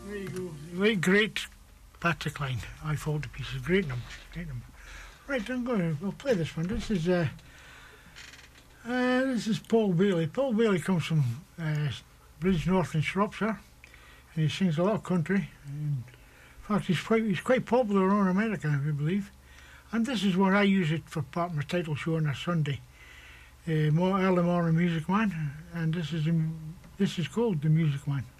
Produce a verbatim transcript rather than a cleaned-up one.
There you go. Late great Patrick Line. I fold the pieces. Great number. Great number. Right, I'm going to. I'll play this one. This is uh, uh, this is Paul Bailey. Paul Bailey comes from uh, Bridgnorth in Shropshire, and he sings a lot of country. And in fact, he's quite he's quite popular around America, I believe. And this is where I use it for part of my title show on a Sunday. Uh, more early morning Music Man, and this is the, this is called The Music Man.